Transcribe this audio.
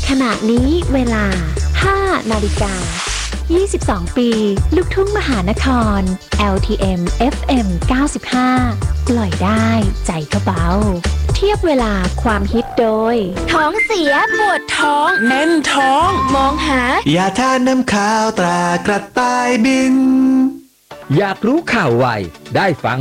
ขณะนี้เวลา 5 นาฬิกา 22 ปี ลูกทุ่งมหานคร LTM FM 95 ปล่อยได้ใจก็เบา เทียบเวลาความฮิตโดยท้องเสียปวดท้องแน่นท้องมองหายาทาน้ำข้าวตรากระต่ายบินอยากรู้ข่าวไวได้ฟัง